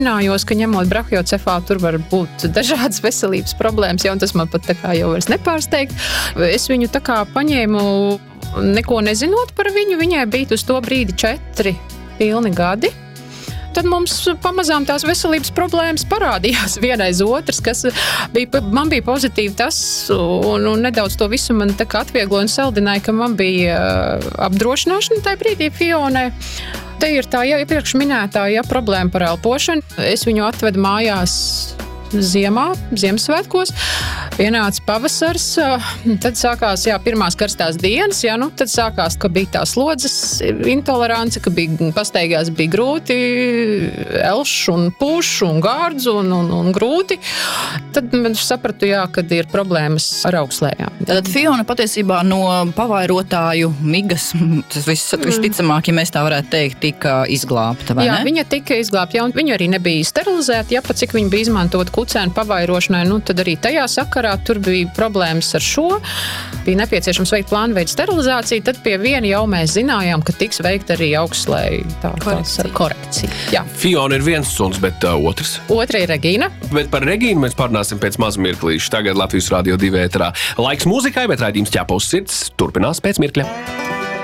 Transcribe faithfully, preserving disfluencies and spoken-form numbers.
Zinājos, ka ņemot brahiocefālu, tur var būt dažādas veselības problēmas, ja, un tas man pat tā kā jau vairs nepārsteigt. Es viņu tā kā paņēmu, neko nezinot par viņu, viņai bija uz to brīdi četri pilni gadi. Tad mums pamazām tās veselības problēmas parādījās vienais otrs, kas bija, man bija pozitīvi tas, un, un nedaudz to visu man tā kā atviegloja un saldināja, ka man bija apdrošināšana tajā brīdī Fionai. Te ir tā jau iepriekš minētā ja, problēma par elpošanu. Es viņu atvedu mājās ziemā, Ziemassvētkos. Pienāca pavasars, tad sākās jā, pirmās karstās dienas, jā, nu, tad sākās, ka bija tā slodzes intolerance, ka bija, pastaigās bija grūti, elš un puš un gārdz un, un, un grūti. Tad es sapratu, jā, kad ir problēmas ar augslējām. Tātad Fiona patiesībā no pavairotāju migas, tas viss, visticamāk, ja mēs tā varētu teikt, tika izglābta, vai jā, ne? Viņa tika izglābta, jā, un viņa arī nebija sterilizēta, ja pat cik viņa bija izmantot kucēnu pavairošanai, nu tad arī tajā sakarā tur bija problēmas ar šo. Bija nepieciešams veikt plānveidu sterilizāciju, tad pie viena jau mēs zinājām, ka tiks veikt arī augstslēju tā, korekcija. korekcija. Jā. Fiona ir viens suns, bet uh, otrs? Otra ir Regīna. Bet par Regīnu mēs parunāsim pēc maz mirklīša. Tagad Latvijas Radio divi ēterā. Laiks mūzikai, bet raidījums Ķepa uz sirds turpinās pēc mirkļa.